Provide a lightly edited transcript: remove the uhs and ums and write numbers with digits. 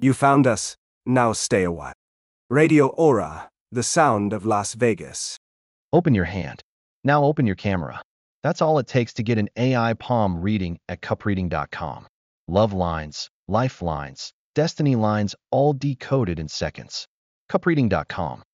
You found us. Now stay a while. Radio Aura, the sound of Las Vegas. Open your hand. Now open your camera. That's all it takes to get an AI palm reading at cupreading.com. Love lines, lifelines, destiny lines, all decoded in seconds. Cupreading.com.